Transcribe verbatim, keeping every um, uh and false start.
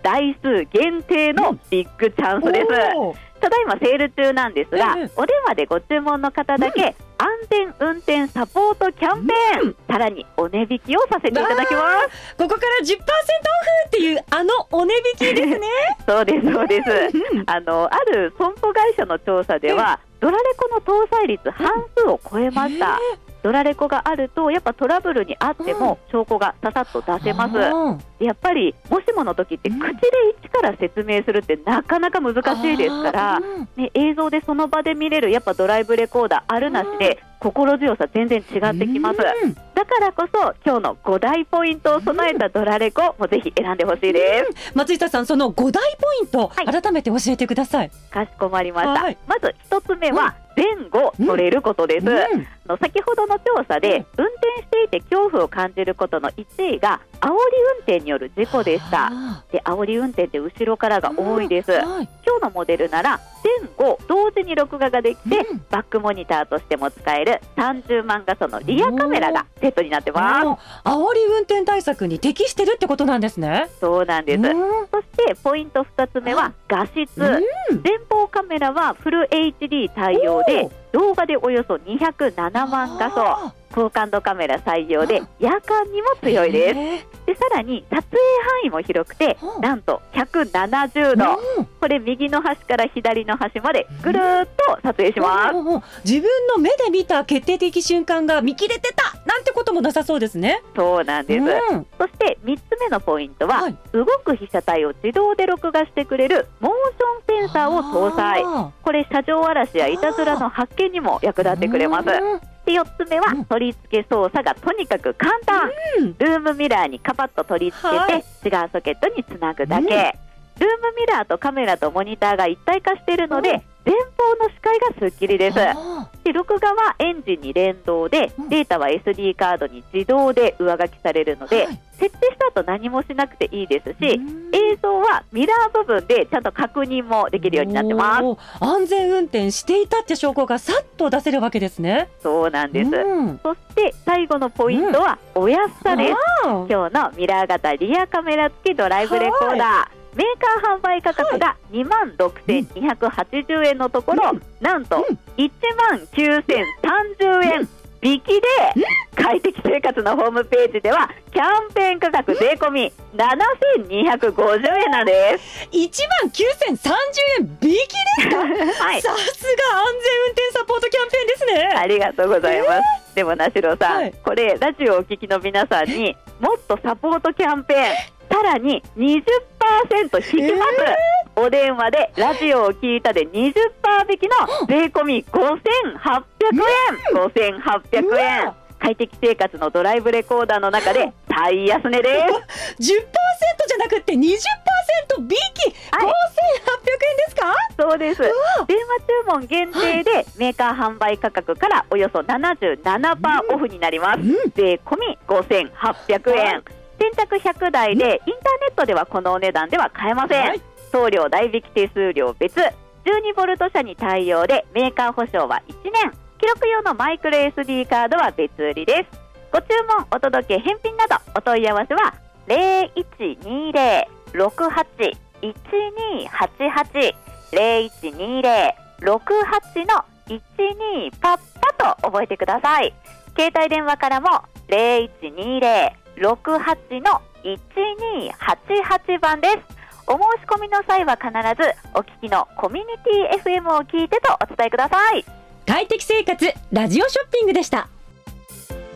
台数限定のビッグチャンスです。ただいまセール中なんですが、うん、お電話でご注文の方だけ、うん、安全運転サポートキャンペーン、うん、さらにお値引きをさせていただきます。 ここから じゅっパーセント オフっていうあのお値引きですね。 そうですそうです、うん、あのある損保会社の調査では、うん、ドラレコの搭載率半数を超えました、うん、ドラレコがあるとやっぱトラブルにあっても証拠がささっと出せます、うん、やっぱりもしもの時って口で一から説明するってなかなか難しいですから、ね、映像でその場で見れるやっぱドライブレコーダーあるなしで心強さ全然違ってきます。だからこそ今日のご大ポイントを備えたドラレコもぜひ選んでほしいです。 松下さん、そのご大ポイント、はい、改めて教えてください。 かしこまりました、はい、まずひとつめは前後取れることです、うんうん、の先ほどの調査で運転していて恐怖を感じることのいちいが煽り運転による事故でした。で煽り運転って後ろからが多いです、はい、今日のモデルなら前後同時に録画ができて、うん、バックモニターとしても使えるさんじゅうまん画素のリアカメラがセットになってます。 煽り運転対策に適してるってことなんですね。 そうなんです。そしてポイントふたつめは画質、うん、前方カメラはフル エイチディー 対応で動画でおよそにひゃくななまん画素、高感度カメラ採用で夜間にも強いです。でさらに撮影範囲も広くてなんとひゃくななじゅうど、これ右の端から左の端までぐるーっと撮影します。 自分の目で見た決定的瞬間が見切れてたなんてこともなさそうですね。 そうなんです、うん、そしてみっつめのポイントは、はい、動く被写体を自動で録画してくれるモーションセンサーを搭載。これ車上荒らしやいたずらの発見にも役立ってくれます。でよっつめは取り付け操作がとにかく簡単、うん、ルームミラーにカパッと取り付けて、はい、違うソケットにつなぐだけ、うん、ルームミラーとカメラとモニターが一体化しているので、うん、前方の視界がすっきりです。で録画はエンジンに連動で、うん、データは エスディー カードに自動で上書きされるので、はい、設定した後何もしなくていいですし、映像はミラー部分でちゃんと確認もできるようになってます。 安全運転していたって証拠がさっと出せるわけですね。 そうなんです、うん、そして最後のポイントはお安さです、うん、今日のミラー型リアカメラ付きドライブレコーダー、はい、メーカー販売価格がにまんろくせんにひゃくはちじゅうえんのところ、うん、なんといちまんきゅうせんさんじゅうえん、うん引きで快適生活のホームページではキャンペーン価格税込みななせんにひゃくごじゅうえんなんです。 いちまんきゅうせんさんじゅうえん引きですか、はい、さすが安全運転サポートキャンペーンですね。 ありがとうございます、えー、でもなしろさん、はい、これラジオをお聞きの皆さんにもっとサポートキャンペーンさらに にじゅっパーセント 引きます、えー、お電話でラジオを聞いたで にじゅっパーセント 引きの税込みごせんはっぴゃくえん、ごせんはっぴゃくえん、快適生活のドライブレコーダーの中で最安値です。 じゅっパーセント じゃなくて にじゅっパーセント 引き、はい、ごせんはっぴゃくえんですか。 そうです。電話注文限定でメーカー販売価格からおよそ ななじゅうななパーセント オフになります、うん、税込みごせんはっぴゃくえん、はい、先着ひゃくだいでインターネットではこのお値段では買えません、はい、送料代引き手数料別、じゅうにボルト車に対応でメーカー保証はいちねん、記録用のマイクロ エスディー カードは別売りです。ご注文お届け返品などお問い合わせは ゼロいちにゼロ ろくはち いちにはちはち ゼロいちにゼロ ろくはち のいちにパッパと覚えてください。携帯電話からもゼロいちにゼロ ろくはち のいちにはちはちばんです。お申し込みの際は必ずお聞きのコミュニティ エフエム を聞いてとお伝えください。 快適生活ラジオショッピングでした。